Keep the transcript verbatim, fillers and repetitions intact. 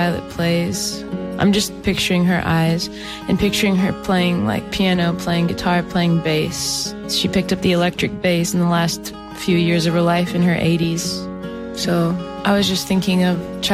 Violet plays. I'm just picturing her eyes and picturing her playing like piano, playing guitar, playing bass. She picked up the electric bass in the last few years of her life in her eighties. So I was just thinking of